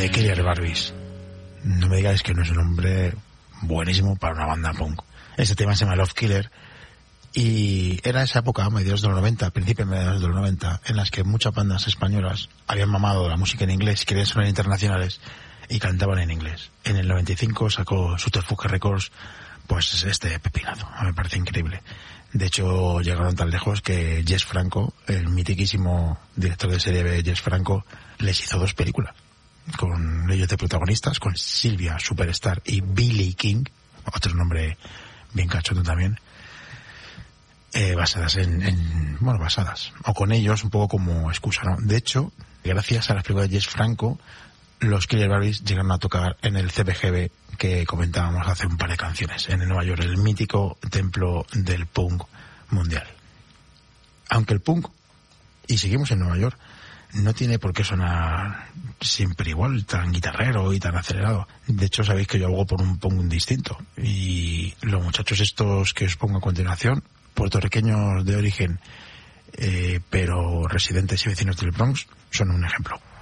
The Killer Barbies. No me digáis que no es un nombre buenísimo para una banda punk. Este tema se llama Love Killer y era esa época, mediados de los 90, principios mediados de los 90, en las que muchas bandas españolas habían mamado la música en inglés, querían sonar internacionales y cantaban en inglés. En el 95 sacó Subterfuge Records pues este pepinazo, me parece increíble. De hecho, llegaron tan lejos que Jess Franco, el mitiquísimo director de serie B, Jess Franco, les hizo 2 películas con ellos de protagonistas, con Silvia Superstar y Billy King, otro nombre bien cachondo también, basadas basadas, o con ellos un poco como excusa, ¿no? De hecho, gracias a las películas de Jess Franco, los Killer Barbies llegaron a tocar en el CBGB que comentábamos hace un par de canciones, en Nueva York, el mítico templo del punk mundial. Aunque el punk, y seguimos en Nueva York, no tiene por qué sonar siempre igual, tan guitarrero y tan acelerado. De hecho, sabéis que yo hago por un punk distinto. Y los muchachos estos que os pongo a continuación, puertorriqueños de origen, pero residentes y vecinos del Bronx, son un ejemplo.